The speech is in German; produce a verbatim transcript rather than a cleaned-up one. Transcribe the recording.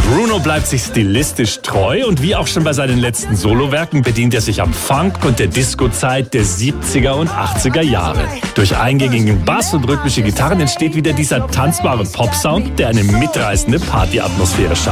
Bruno bleibt sich stilistisch treu und wie auch schon bei seinen letzten Solowerken bedient er sich am Funk und der Disco-Zeit der siebziger und achtziger Jahre. Durch eingängigen Bass und rhythmische Gitarren entsteht wieder dieser tanzbare Pop-Sound, der eine mitreißende Partyatmosphäre schafft.